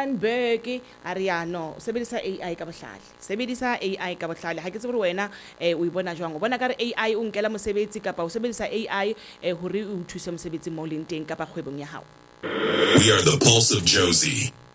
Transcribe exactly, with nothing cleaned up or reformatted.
Randburg a re ya no sebedisa A I ka bohlale sebedisa A I ka bohlale ha ke tsebe re wena eh o ibona jwang o bona ka re A I o nkela mosebetsi kapa o sebedisa A I eh hore o thuse mosebetsi mo leng teng kapa kgwebong ya hao. We are the Pulse of Josie.